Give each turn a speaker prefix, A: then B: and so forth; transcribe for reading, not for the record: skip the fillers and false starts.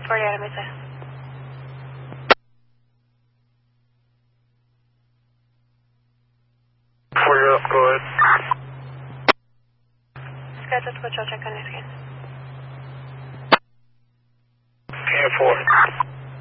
A: 40 Adam, is it?
B: Go ahead.
A: Scheduled switch, I'll check on your scan.
B: Can 4.